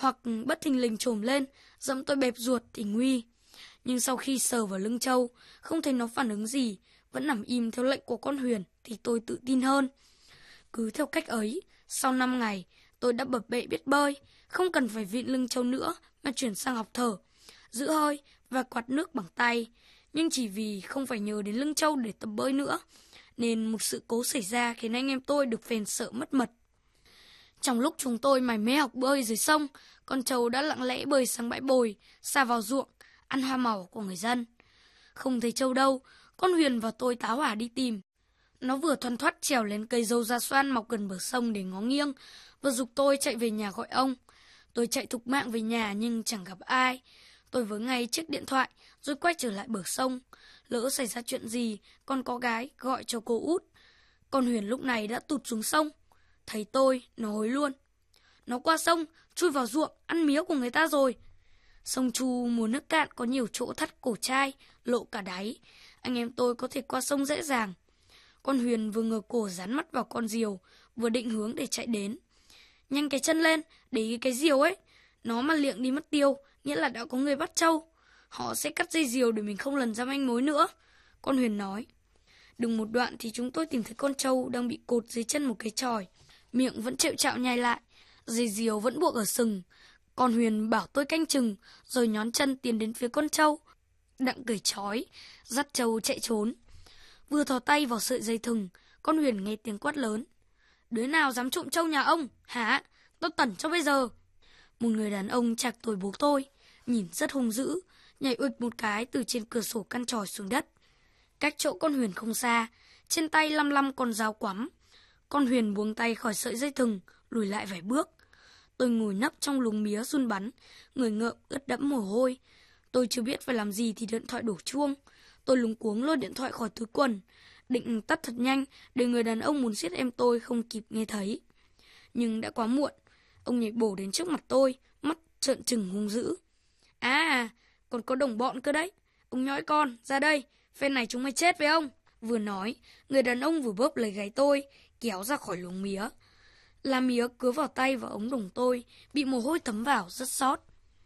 hoặc bất thình lình trồm lên, giẫm tôi bẹp ruột thì nguy. Nhưng sau khi sờ vào lưng trâu, không thấy nó phản ứng gì, vẫn nằm im theo lệnh của con Huyền thì tôi tự tin hơn. Cứ theo cách ấy, sau 5 ngày, tôi đã bập bẹ biết bơi, không cần phải vịn lưng trâu nữa mà chuyển sang học thở, giữ hơi và quạt nước bằng tay. Nhưng chỉ vì không phải nhờ đến lưng trâu để tập bơi nữa, nên một sự cố xảy ra khiến anh em tôi được phèn sợ mất mật. Trong lúc chúng tôi mải mê học bơi dưới sông, con trâu đã lặng lẽ bơi sang bãi bồi, xa vào ruộng, ăn hoa màu của người dân. Không thấy trâu đâu, con Huyền và tôi tá hỏa đi tìm. Nó vừa thoăn thoắt trèo lên cây dâu da xoan mọc gần bờ sông để ngó nghiêng, vừa giục tôi chạy về nhà gọi ông. Tôi chạy thục mạng về nhà nhưng chẳng gặp ai. Tôi vớ ngay chiếc điện thoại rồi quay trở lại bờ sông. Lỡ xảy ra chuyện gì, còn có gái gọi cho cô út. Con Huyền lúc này đã tụt xuống sông. Thấy tôi, nó hối luôn. Nó qua sông, chui vào ruộng, ăn mía của người ta rồi. Sông Chu mùa nước cạn có nhiều chỗ thắt cổ chai, lộ cả đáy. Anh em tôi có thể qua sông dễ dàng. Con Huyền vừa ngửa cổ dán mắt vào con diều, vừa định hướng để chạy đến. Nhanh cái chân lên, để ý cái diều ấy. Nó mà liệng đi mất tiêu, nghĩa là đã có người bắt trâu. Họ sẽ cắt dây diều để mình không lần ra manh mối nữa. Con Huyền nói. Đừng một đoạn thì chúng tôi tìm thấy con trâu đang bị cột dưới chân một cái chòi. Miệng vẫn trẹo trạo nhai lại, dây diều vẫn buộc ở sừng. Con Huyền bảo tôi canh chừng, rồi nhón chân tiến đến phía con trâu. Đặng cởi trói, dắt trâu chạy trốn. Vừa thò tay vào sợi dây thừng, con Huyền nghe tiếng quát lớn. Đứa nào dám trộm trâu nhà ông, hả? Tôi tẩn cho bây giờ. Một người đàn ông chạc tuổi bố tôi, nhìn rất hung dữ, nhảy uịch một cái từ trên cửa sổ căn chòi xuống đất. Cách chỗ con Huyền không xa, trên tay lăm lăm con dao quắm. Con Huyền buông tay khỏi sợi dây thừng, lùi lại vài bước. Tôi ngồi nấp trong luống mía run bắn, người ngợm ướt đẫm mồ hôi. Tôi chưa biết phải làm gì thì điện thoại đổ chuông. Tôi luống cuống lôi điện thoại khỏi túi quần, định tắt thật nhanh để người đàn ông muốn giết em tôi không kịp nghe thấy. Nhưng đã quá muộn. Ông nhảy bổ đến trước mặt tôi, mắt trợn trừng hung dữ. À, còn có đồng bọn cơ đấy. Ông nhõi con, ra đây, phen này chúng mày chết với ông. Vừa nói, người đàn ông vừa bóp lấy gáy tôi, kéo ra khỏi luống mía. Lá mía cứa vào tay và ống đồng tôi, bị mồ hôi thấm vào rất xót.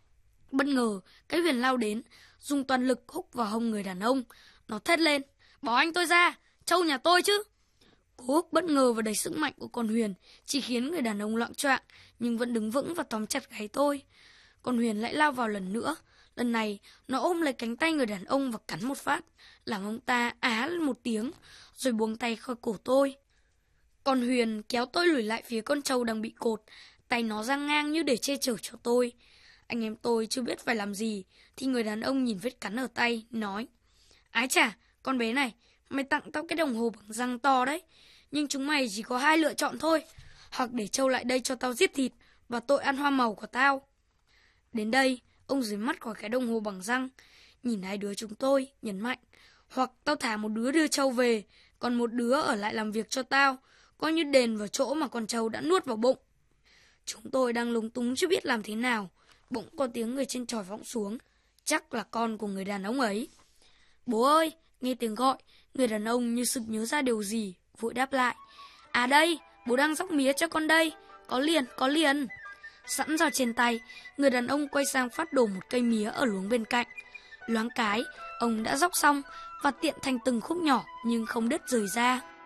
Bất ngờ, cái Huyền lao đến, dùng toàn lực húc vào hông người đàn ông. Nó thét lên, bỏ anh tôi ra, trâu nhà tôi chứ. Cú húc bất ngờ và đầy sức mạnh của con Huyền chỉ khiến người đàn ông loạng choạng, nhưng vẫn đứng vững và tóm chặt gáy tôi. Con Huyền lại lao vào lần nữa. Lần này, nó ôm lấy cánh tay người đàn ông và cắn một phát, làm ông ta á lên một tiếng, rồi buông tay khỏi cổ tôi. Con Huyền kéo tôi lùi lại phía con trâu đang bị cột, tay nó giang ngang như để che chở cho tôi. Anh em tôi chưa biết phải làm gì, thì người đàn ông nhìn vết cắn ở tay, nói. Ái chà, con bé này, mày tặng tao cái đồng hồ bằng răng to đấy. Nhưng chúng mày chỉ có 2 lựa chọn thôi. Hoặc để trâu lại đây cho tao giết thịt và tội ăn hoa màu của tao. Đến đây, ông rời mắt khỏi cái đồng hồ bằng răng, nhìn hai đứa chúng tôi, nhấn mạnh. Hoặc tao thả một đứa đưa trâu về, còn một đứa ở lại làm việc cho tao, coi như đền vào chỗ mà con trâu đã nuốt vào bụng. Chúng tôi đang lúng túng chưa biết làm thế nào. Bỗng có tiếng người trên chòi vọng xuống. Chắc là con của người đàn ông ấy. Bố ơi, nghe tiếng gọi, người đàn ông như sực nhớ ra điều gì, vội đáp lại. À đây, bố đang róc mía cho con đây. Có liền, có liền. Sẵn dao trên tay, người đàn ông quay sang phát đổ một cây mía ở luống bên cạnh. Loáng cái, ông đã róc xong và tiện thành từng khúc nhỏ nhưng không đứt rời ra.